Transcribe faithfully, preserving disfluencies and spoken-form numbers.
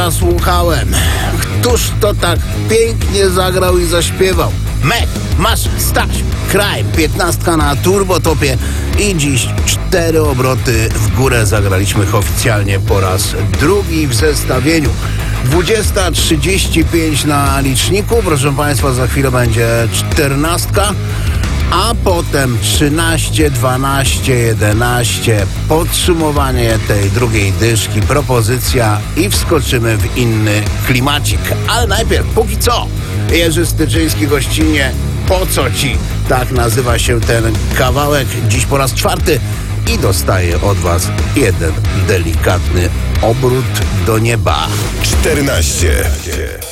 słuchałem. Któż to tak pięknie zagrał i zaśpiewał? Mek, Masz, Staś, Kraj, piętnastka na turbotopie i dziś cztery obroty w górę. Zagraliśmy ich oficjalnie po raz drugi w zestawieniu. dwudziesta trzydzieści pięć na liczniku, proszę Państwa, za chwilę będzie czternastka, a potem trzynaście, dwanaście, jedenaście, podsumowanie tej drugiej dyszki, propozycja i wskoczymy w inny klimacik. Ale najpierw, póki co, Jerzy Styczyński gościnnie, po co ci? Tak nazywa się ten kawałek, dziś po raz czwarty i dostaję od Was jeden delikatny obrót do nieba. czternaście.